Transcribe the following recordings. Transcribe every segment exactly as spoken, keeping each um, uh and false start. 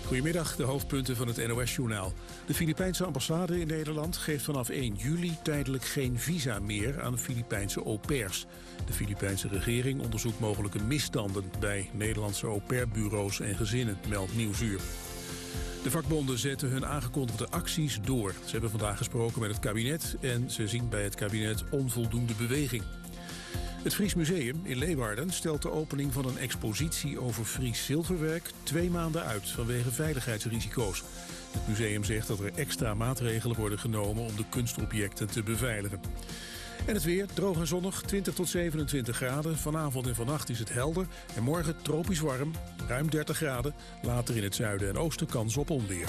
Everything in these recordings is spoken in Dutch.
Goedemiddag, de hoofdpunten van het N O S-journaal. De Filipijnse ambassade in Nederland geeft vanaf één juli tijdelijk geen visa meer aan Filipijnse au pairs. De Filipijnse regering onderzoekt mogelijke misstanden bij Nederlandse au pair-bureaus en gezinnen, meldt Nieuwsuur. De vakbonden zetten hun aangekondigde acties door. Ze hebben vandaag gesproken met het kabinet en ze zien bij het kabinet onvoldoende beweging. Het Fries Museum in Leeuwarden stelt de opening van een expositie over Fries zilverwerk twee maanden uit vanwege veiligheidsrisico's. Het museum zegt dat er extra maatregelen worden genomen om de kunstobjecten te beveiligen. En het weer, droog en zonnig, twintig tot zevenentwintig graden. Vanavond en vannacht is het helder en morgen tropisch warm, ruim dertig graden. Later in het zuiden en oosten kans op onweer.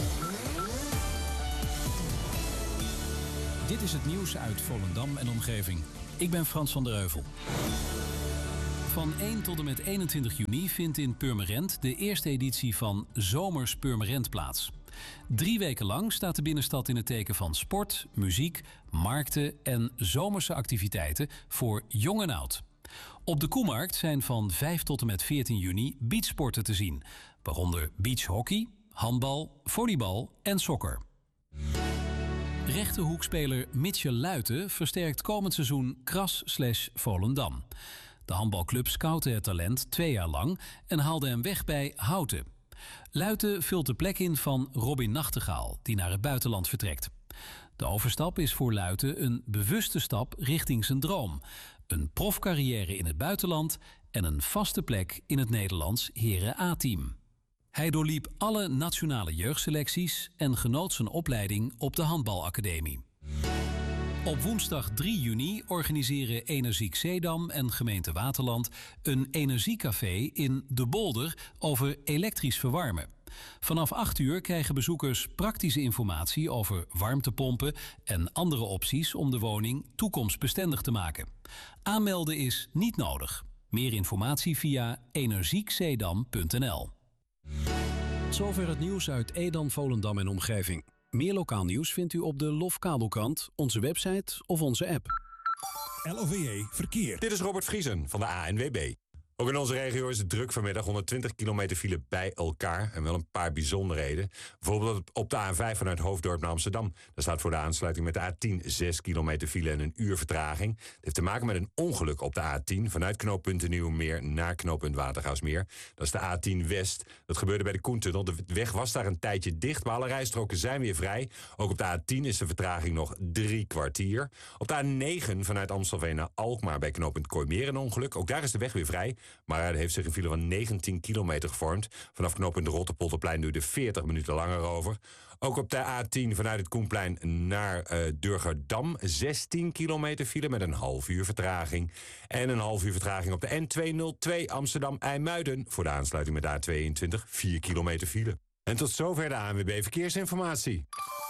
Dit is het nieuws uit Volendam en omgeving. Ik ben Frans van der Heuvel. Van één tot en met eenentwintig juni vindt in Purmerend de eerste editie van Zomers Purmerend plaats. Drie weken lang staat de binnenstad in het teken van sport, muziek, markten en zomerse activiteiten voor jong en oud. Op de Koemarkt zijn van vijf tot en met veertien juni beachsporten te zien, waaronder beachhockey, handbal, volleybal en sokker. Rechterhoekspeler Mitchell Luiten versterkt komend seizoen Kras slash Volendam. De handbalclub scoutte het talent twee jaar lang en haalde hem weg bij Houten. Luiten vult de plek in van Robin Nachtegaal, die naar het buitenland vertrekt. De overstap is voor Luiten een bewuste stap richting zijn droom. Een profcarrière in het buitenland en een vaste plek in het Nederlands Heren A-team. Hij doorliep alle nationale jeugdselecties en genoot zijn opleiding op de handbalacademie. Op woensdag drie juni organiseren Energiek Zeedam en gemeente Waterland een energiecafé in De Bolder over elektrisch verwarmen. Vanaf acht uur krijgen bezoekers praktische informatie over warmtepompen en andere opties om de woning toekomstbestendig te maken. Aanmelden is niet nodig. Meer informatie via energiekzeedam punt n l. Zover het nieuws uit Edam, Volendam en omgeving. Meer lokaal nieuws vindt u op de Lof Kabelkrant, onze website of onze app. L O V E Verkeer. Dit is Robert Vriesen van de A N W B. Ook in onze regio is het druk vanmiddag, honderdtwintig kilometer file bij elkaar. En wel een paar bijzonderheden. Bijvoorbeeld op de A N vijf vanuit Hoofddorp naar Amsterdam. Daar staat voor de aansluiting met de A tien zes kilometer file en een uur vertraging. Het heeft te maken met een ongeluk op de A tien... vanuit knooppunt Nieuwmeer naar knooppunt Watergaasmeer. Dat is de A tien West. Dat gebeurde bij de Koentunnel. De weg was daar een tijdje dicht, maar alle rijstroken zijn weer vrij. Ook op de A tien is de vertraging nog drie kwartier. Op de A negen vanuit Amstelveen naar Alkmaar bij knooppunt Kooimeer een ongeluk. Ook daar is de weg weer vrij. Maar er heeft zich een file van negentien kilometer gevormd. Vanaf knooppunt Rotterpolderplein duurde veertig minuten langer over. Ook op de A tien vanuit het Koenplein naar uh, Durgerdam. zestien kilometer file met een half uur vertraging. En een half uur vertraging op de N tweehonderdtwee Amsterdam-IJmuiden. Voor de aansluiting met de A tweeëntwintig, vier kilometer file. En tot zover de A N W B Verkeersinformatie.